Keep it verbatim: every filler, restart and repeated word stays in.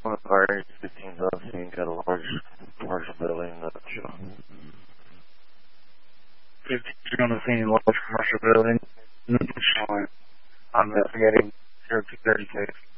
One of our Area fifteens I've seen got a large commercial building in the show. fifteen on the scene, large commercial building. Nothing showing. I'm investigating zero two thirty-six.